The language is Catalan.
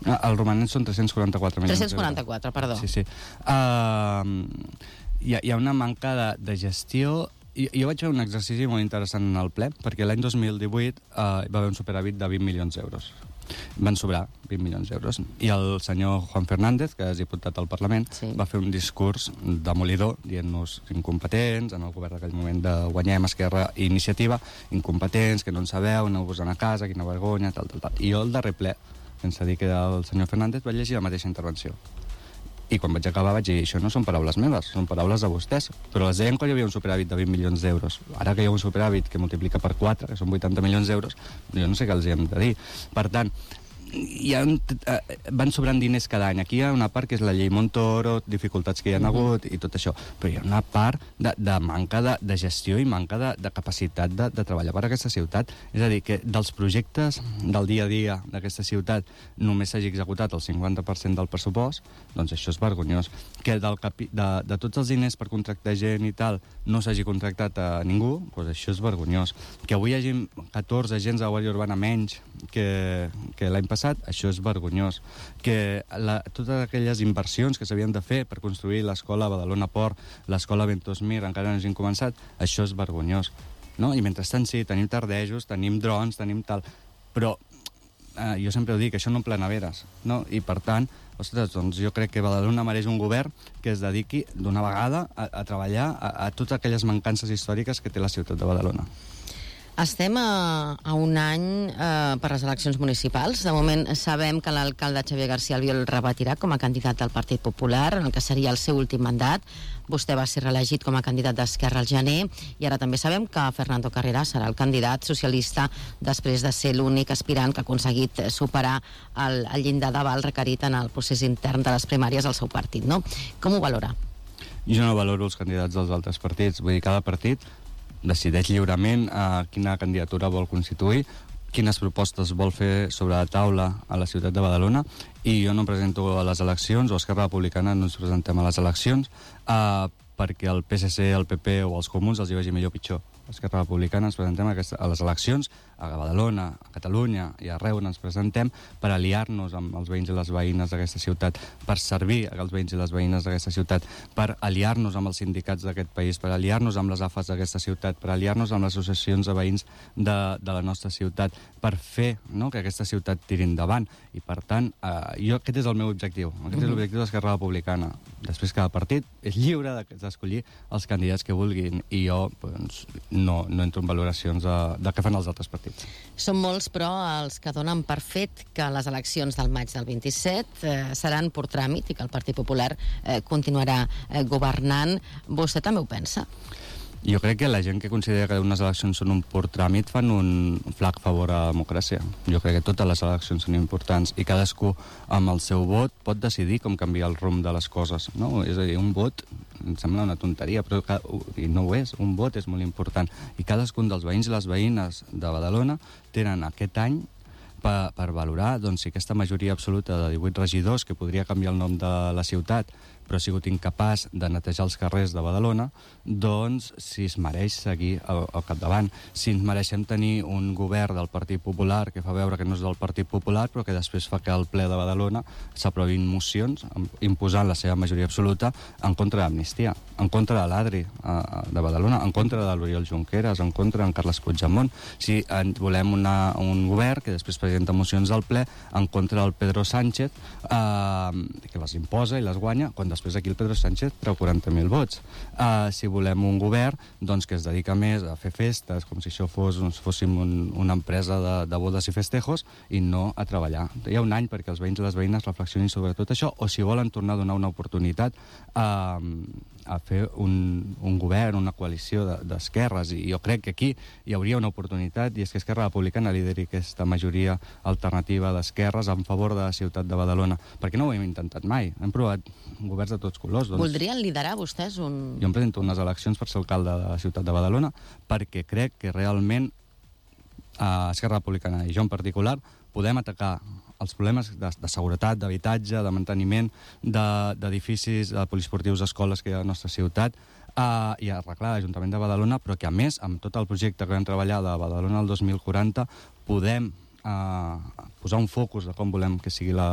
El romanent són 344 milions d'euros. 344, perdó. Sí. Hi ha una manca de gestió. Jo vaig fer un exercici molt interessant en el ple, perquè l'any 2018 va haver un superàvit de 20 milions d'euros. Van sobrar 20 milions d'euros. I el senyor Juan Fernández, que és diputat al Parlament, va fer un discurs demolidor, dient-nos incompetents, en el govern d'aquell moment de Guanyem, Esquerra i Iniciativa, incompetents, que no en sabeu, aneu-vos a casa, quina vergonya, tal. I jo al darrer ple, sense dir que era el senyor Fernández, vaig llegir la mateixa intervenció. I quan vaig acabar vaig dir, això no són paraules meves, són paraules de vostès. Però les deien quan hi havia un superàvit de 20 milions d'euros. Ara que hi ha un superàvit que multiplica per 4, que són 80 milions d'euros, jo no sé què els hem de dir. Per tant, van sobrant diners cada any. Aquí hi ha una part que és la llei Montoro, dificultats que hi ha hagut i tot això, però hi ha una part de manca de gestió i manca de capacitat de treballar per aquesta ciutat. És a dir, que dels projectes del dia a dia d'aquesta ciutat només s'hagi executat el 50% del pressupost, doncs això és vergonyós. Que de tots els diners per contractar gent i tal no s'hagi contractat a ningú, doncs això és vergonyós. Que avui hi hagi 14 agents de Guàrdia Urbana menys que l'any passat, això és vergonyós. Que totes aquelles inversions que s'havien de fer per construir l'escola Badalona Port, l'escola Ventosmir, encara no hagin començat, això és vergonyós. No? I mentrestant sí, tenim tardejos, tenim drons, tenim tal, però jo sempre ho dic, això no omple neveres, no? I per tant, ostres, doncs jo crec que Badalona mereix un govern que es dediqui d'una vegada a treballar a totes aquelles mancances històriques que té la ciutat de Badalona. Estem a un any per les eleccions municipals. De moment sabem que l'alcalde Xavier García Albiol repetirà com a candidat del Partit Popular, en el que seria el seu últim mandat. Vostè va ser reelegit com a candidat d'Esquerra al gener i ara també sabem que Fernando Carrera serà el candidat socialista després de ser l'únic aspirant que ha aconseguit superar el llindar d'aval requerit en el procés intern de les primàries al seu partit, no? Com ho valora? Jo no valoro els candidats dels altres partits. Vull dir, cada partit decideix lliurement quina candidatura vol constituir, quines propostes vol fer sobre la taula a la ciutat de Badalona, i jo no em presento a les eleccions, o Esquerra Republicana no ens presentem a les eleccions, perquè el PSC, el PP o els comuns els hi vagi millor o pitjor. Esquerra Republicana ens presentem a les eleccions a Badalona, a Catalunya i arreu on ens presentem per aliar-nos amb els veïns i les veïnes d'aquesta ciutat, per servir als veïns i les veïnes d'aquesta ciutat, per aliar-nos amb els sindicats d'aquest país, per aliar-nos amb les AFAs d'aquesta ciutat, per aliar-nos amb les associacions de veïns de la nostra ciutat, per fer que aquesta ciutat tiri endavant. I per tant, aquest és el meu objectiu. Aquest és l'objectiu d'Esquerra Republicana. Després cada partit és lliure d'escollir els candidats que vulguin, i jo no entro en valoracions de què fan els altres partits. Són molts, però, els que donen per fet que les eleccions del maig del 27 seran per tràmit i que el Partit Popular continuarà governant. Vostè també ho pensa? Jo crec que la gent que considera que unes eleccions són un pur tràmit fan un flac favor a la democràcia. Jo crec que totes les eleccions són importants i cadascú amb el seu vot pot decidir com canviar el rumb de les coses, no? És a dir, un vot em sembla una tonteria, però i no ho és, un vot és molt important, i cadascun dels veïns i les veïnes de Badalona tenen aquest any per valorar si aquesta majoria absoluta de 18 regidors, que podria canviar el nom de la ciutat, però ha sigut incapaç de netejar els carrers de Badalona, doncs si es mereix seguir al capdavant. Si ens mereixem tenir un govern del Partit Popular que fa veure que no és del Partit Popular, però que després fa que al ple de Badalona s'aprovin mocions imposant la seva majoria absoluta en contra d'Amnistia, en contra de l'Adri de Badalona, en contra de l'Oriol Junqueras, en contra de Carles Puigdemont. Si volem un govern que després presenta mocions al ple en contra del Pedro Sánchez, que les imposa i les guanya, quan després aquí el Pedro Sánchez treu 40.000 vots. Si volem un govern que es dedica més a fer festes, com si això fóssim una empresa de bodes i festejos, i no a treballar. Hi ha un any perquè els veïns i les veïnes reflexionin sobre tot això, o si volen tornar a donar una oportunitat a fer un govern, una coalició d'esquerres, i jo crec que aquí hi hauria una oportunitat, i és que Esquerra Republicana lideri aquesta majoria alternativa d'esquerres en favor de la ciutat de Badalona, perquè no ho hem intentat mai, hem provat governs de tots colors. Voldrien liderar vostès un... Jo em presento unes eleccions per ser alcalde de la ciutat de Badalona perquè crec que realment Esquerra Republicana i jo en particular podem atacar els problemes de seguretat, d'habitatge, de manteniment d'edificis poliesportius, escoles que hi ha a la nostra ciutat, i arreglar l'Ajuntament de Badalona, però que a més, amb tot el projecte que vam treballar de Badalona al 2040, podem posar un focus de com volem que sigui la